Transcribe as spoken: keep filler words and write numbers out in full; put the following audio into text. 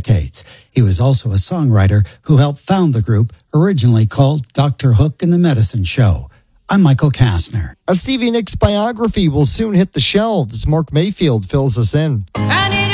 decades. He was also a songwriter who helped found the group, originally called Doctor Hook and the Medicine Show. I'm Michael Kastner. A Stevie Nicks biography will soon hit the shelves. Mark Mayfield fills us in.